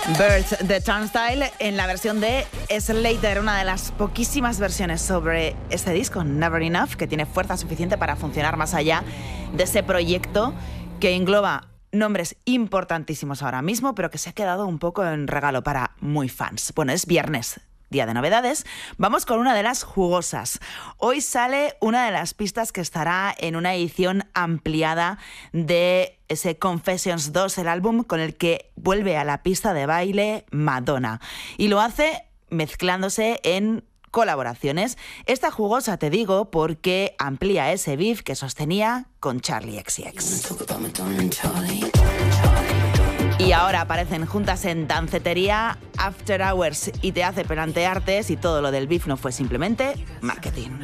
Birds de Turnstile en la versión de Slater, una de las poquísimas versiones sobre este disco, Never Enough, que tiene fuerza suficiente para funcionar más allá de ese proyecto que engloba nombres importantísimos ahora mismo, pero que se ha quedado un poco en regalo para muy fans. Bueno, es viernes, día de novedades. Vamos con una de las jugosas. Hoy sale una de las pistas que estará en una edición ampliada de ese Confessions 2, el álbum con el que vuelve a la pista de baile Madonna. Y lo hace mezclándose en colaboraciones. Esta jugosa, te digo, porque amplía ese beef que sostenía con Charli XCX. Y ahora aparecen juntas en dancetería After Hours y te hace plantearte si todo lo del beef no fue simplemente marketing.